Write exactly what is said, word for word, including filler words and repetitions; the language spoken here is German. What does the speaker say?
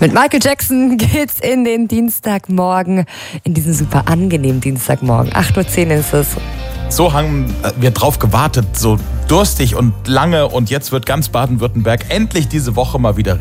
Mit Michael Jackson geht's in den Dienstagmorgen, in diesen super angenehmen Dienstagmorgen. acht Uhr zehn ist es. So haben wir drauf gewartet, so durstig und lange, und jetzt wird ganz Baden-Württemberg endlich diese Woche mal wieder